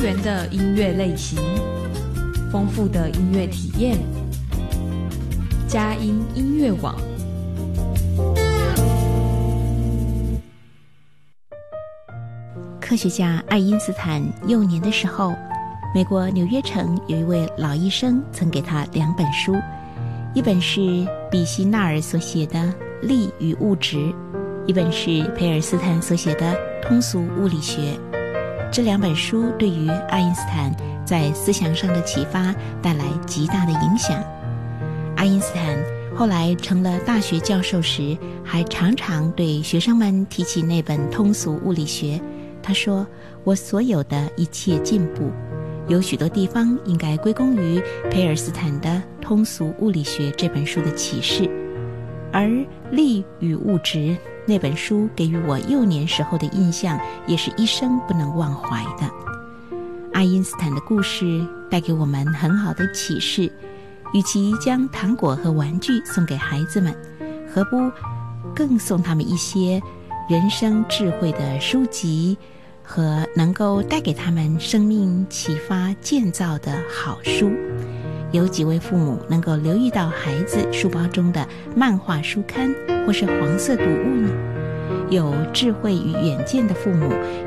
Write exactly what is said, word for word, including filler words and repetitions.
元的音乐类型，丰富的音乐体验。佳音音乐网。 科学家爱因斯坦幼年的时候，美国纽约城有一位老医生曾给他两本书，一本是比希纳尔所写的《力与物质》，一本是佩尔斯坦所写的《通俗物理学》。这两本书对于爱因斯坦在思想上的启发带来极大的影响。爱因斯坦后来成了大学教授时，还常常对学生们提起那本《通俗物理学》。他说，我所有的一切进步有许多地方应该归功于佩尔斯坦的《通俗物理学》这本书的启示，而《力与物质》那本书给予我幼年时候的印象也是一生不能忘怀的。爱因斯坦的故事带给我们很好的启示，与其将糖果和玩具送给孩子们，何不更送他们一些人生智慧的书籍和能够带给他们生命启发建造的好书。有几位父母能够留意到孩子书包中的漫画书刊或是黄色读物呢？有智慧与远见的父母